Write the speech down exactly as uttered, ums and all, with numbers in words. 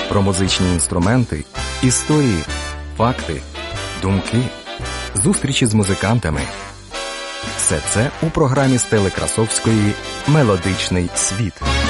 Про музичні інструменти, історії, факти, думки, зустрічі з музикантами. Все це у програмі Стели Красовської «Мелодичний світ».